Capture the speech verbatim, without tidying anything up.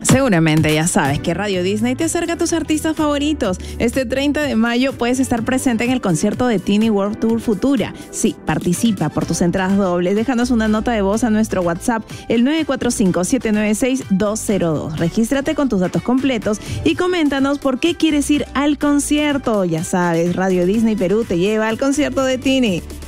Seguramente ya sabes que Radio Disney te acerca a tus artistas favoritos. Este treinta de mayo puedes estar presente en el concierto de Tiny World Tour Futura. Sí, participa por tus entradas dobles. Déjanos una nota de voz a nuestro WhatsApp, el nueve cuatro cinco, siete nueve seis, dos cero dos. Regístrate con tus datos completos y coméntanos por qué quieres ir al concierto. Ya sabes, Radio Disney Perú te lleva al concierto de Tiny.